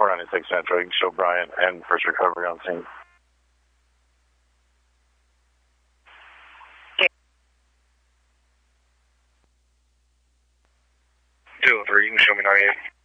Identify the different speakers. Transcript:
Speaker 1: 496 Central. You can show Brian and first recovery on scene.
Speaker 2: Two over, you can show me 98.